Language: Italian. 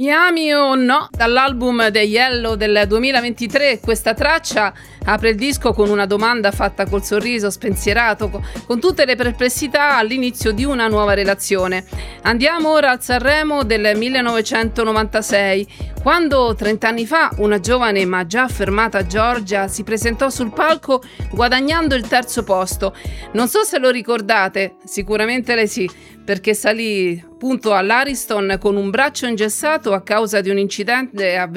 Mi ami o no? Dall'album The Yellow del 2023, questa traccia apre il disco con una domanda fatta col sorriso spensierato, con tutte le perplessità all'inizio di una nuova relazione. Andiamo ora al Sanremo del 1996, quando 30 anni fa una giovane ma già affermata Giorgia si presentò sul palco guadagnando il terzo posto. Non so se lo ricordate, sicuramente lei sì, perché salì appunto all'Ariston con un braccio ingessato a causa di un incidente avvenuto